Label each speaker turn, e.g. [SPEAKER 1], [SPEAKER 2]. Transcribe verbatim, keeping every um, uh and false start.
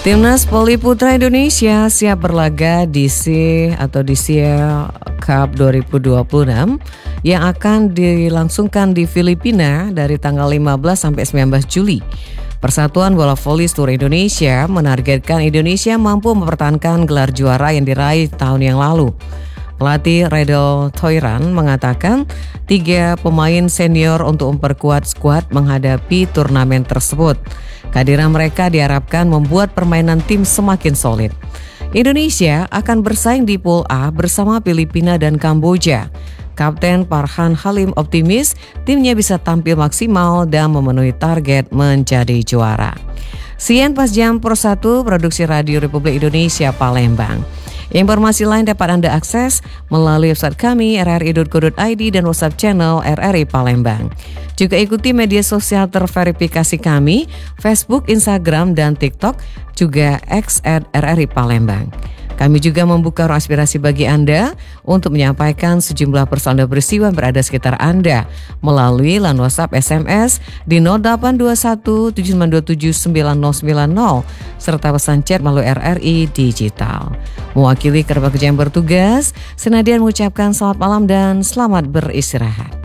[SPEAKER 1] Timnas Voli Putra Indonesia siap berlaga di S E A atau di Asia Cup dua ribu dua puluh enam yang akan dilangsungkan di Filipina dari tanggal lima belas sampai sembilan belas Juli. Persatuan Bola Voli Seluruh Indonesia menargetkan Indonesia mampu mempertahankan gelar juara yang diraih tahun yang lalu. Pelatih Redel Toiran mengatakan tiga pemain senior untuk memperkuat skuad menghadapi turnamen tersebut. Kehadiran mereka diharapkan membuat permainan tim semakin solid. Indonesia akan bersaing di Pool A bersama Filipina dan Kamboja. Kapten Farhan Halim optimis timnya bisa tampil maksimal dan memenuhi target menjadi juara. Sekian Pas Jam Per satu Produksi Radio Republik Indonesia Palembang. Informasi lain dapat Anda akses melalui website kami r r i dot co dot i d dan WhatsApp channel R R I Palembang. Juga ikuti media sosial terverifikasi kami, Facebook, Instagram, dan TikTok, juga X at R R I Palembang. Kami juga membuka ruang aspirasi bagi Anda untuk menyampaikan sejumlah persoalan dan peristiwa yang berada sekitar Anda melalui line WhatsApp S M S di nol delapan dua satu tujuh sembilan dua tujuh sembilan nol sembilan nol serta pesan chat melalui R R I Digital. Mewakili kerabat kerja yang bertugas, Senadian mengucapkan selamat malam dan selamat beristirahat.